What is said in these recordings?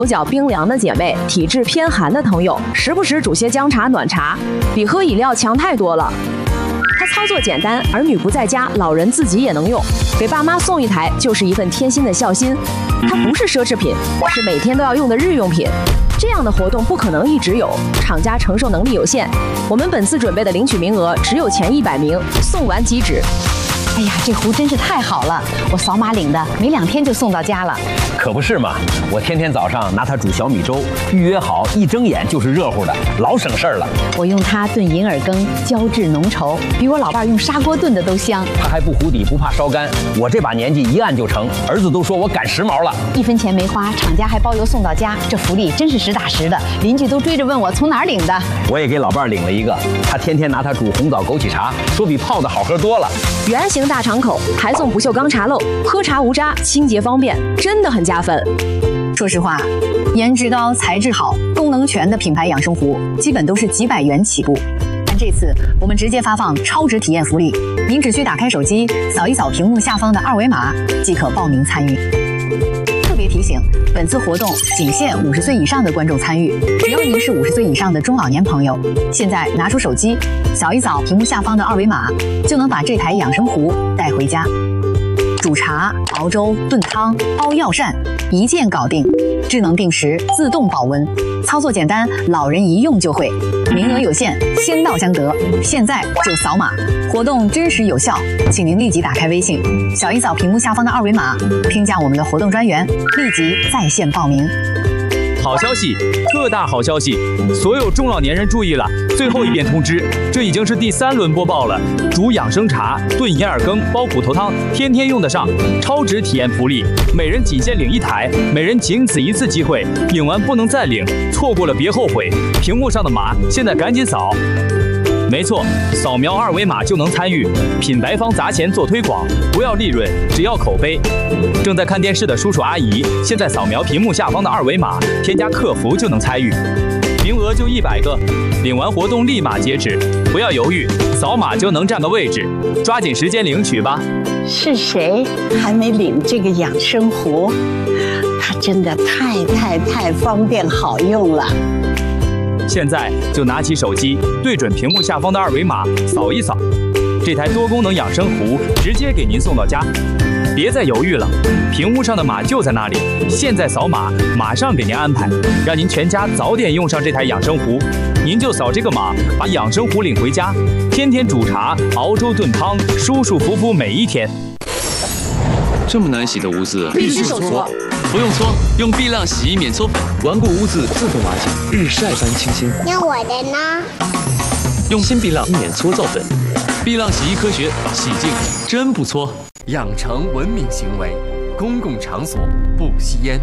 手脚冰凉的姐妹，体质偏寒的朋友，时不时煮些姜茶、暖茶，比喝饮料强太多了。它操作简单，儿女不在家，老人自己也能用，给爸妈送一台就是一份贴心的孝心。它不是奢侈品，是每天都要用的日用品。这样的活动不可能一直有，厂家承受能力有限。我们本次准备的领取名额只有前100名，送完即止。 哎呀，这壶真是太好了！我扫码领的，没2天就送到家了。 可不是嘛，我天天早上拿它煮小米粥，预约好一睁眼就是热乎的，老省事儿了。 我用它炖银耳羹，胶质浓稠，比我老伴用砂锅炖的都香。 它还不糊底，不怕烧干。我这把年纪一按就成，儿子都说我赶时髦了。 1分钱没花，厂家还包邮送到家，这福利真是实打实的。邻居都追着问我从哪儿领的。 我也给老伴领了一个，他天天拿它煮红枣枸杞茶，说比泡的好喝多了。 圆形大敞口，还送不锈钢茶漏，喝茶无渣，清洁方便，真的很加分。 说实话，颜值高、材质好、功能全的品牌养生壶，基本都是几百元起步。但这次我们直接发放超值体验福利，您只需打开手机，扫一扫屏幕下方的2维码，即可报名参与。特别提醒，本次活动仅限50岁以上的观众参与，只要您是50岁以上的中老年朋友，现在拿出手机，扫一扫屏幕下方的2维码，就能把这台养生壶带回家。煮茶、熬粥、炖汤、煲药膳，一键搞定，智能定时，自动保温，操作简单，老人一用就会。名额有限，先到先得，现在就扫码，活动真实有效，请您立即打开微信，扫一扫屏幕下方的2维码，添加我们的活动专员，立即在线报名。 好消息，特大好消息！所有中老年人注意了，最后一遍通知，这已经是第3轮播报了。煮养生茶、炖银耳羹、煲骨头汤，天天用得上，超值体验福利，每人仅限领1台，每人仅此一次机会，领完不能再领，错过了别后悔。屏幕上的码，现在赶紧扫。没错，扫描2维码就能参与。品牌方砸钱做推广，不要利润，只要口碑。正在看电视的叔叔阿姨，现在扫描屏幕下方的2维码，添加客服就能参与。名额就100个，领完活动立马截止，不要犹豫，扫码就能占个位置，抓紧时间领取吧。 是谁还没领这个养生壶？它真的太方便好用了。 现在就拿起手机，对准屏幕下方的2维码，扫一扫，这台多功能养生壶直接给您送到家。别再犹豫了，屏幕上的码就在那里，现在扫码，马上给您安排，让您全家早点用上这台养生壶。您就扫这个码，把养生壶领回家，天天煮茶、熬粥、炖汤，舒舒服服每一天。 这么难洗的污渍， 必须手搓。 不用搓，用碧浪洗衣免搓粉，顽固污渍自动瓦解，日晒般清新。 那我的呢？ 用新碧浪免搓皂粉，碧浪洗衣科学，洗净真不搓。 养成文明行为，公共场所不吸烟。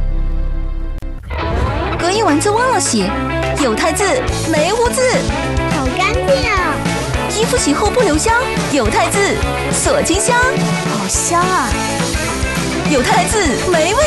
隔夜丸子忘了洗，有汰渍没污渍， 好干净啊！ 衣服洗后不留香，有汰渍锁清香， 好香啊！ 有汰渍没味